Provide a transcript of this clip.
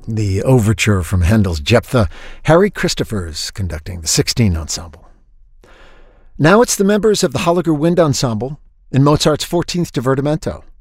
The overture from Handel's Jephthah, Harry Christophers conducting the 16 Ensemble. Now it's the members of the Holliger Wind Ensemble in Mozart's 14th Divertimento.